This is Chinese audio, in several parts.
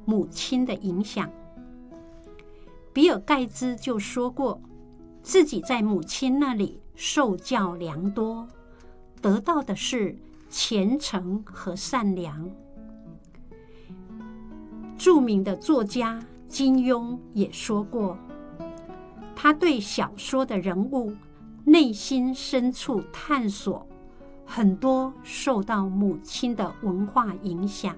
母亲的影响。比尔盖茨就说过，自己在母亲那里受教良多，得到的是虔诚和善良。著名的作家金庸也说过，他对小说的人物内心深处探索，很多受到母亲的文化影响。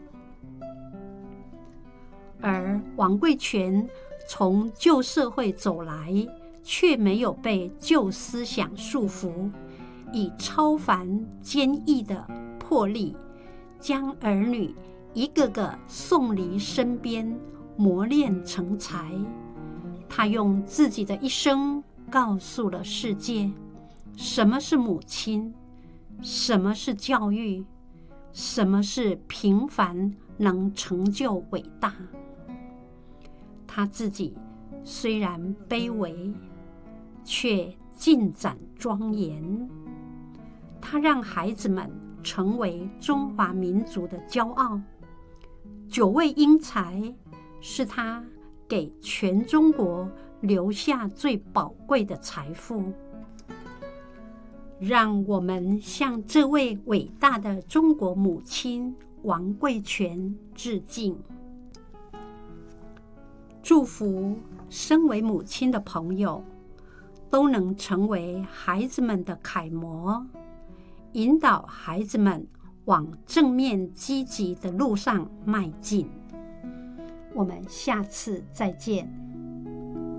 而王贵全从旧社会走来，却没有被旧思想束缚，以超凡坚毅的魄力，将儿女一个个送离身边，磨练成才。他用自己的一生告诉了世界，什么是母亲，什么是教育，什么是平凡能成就伟大。他自己虽然卑微，却尽展庄严。他让孩子们成为中华民族的骄傲。9位英才是他给全中国留下最宝贵的财富。让我们向这位伟大的中国母亲王贵全致敬。祝福身为母亲的朋友都能成为孩子们的楷模，引导孩子们往正面积极的路上迈进。我们下次再见。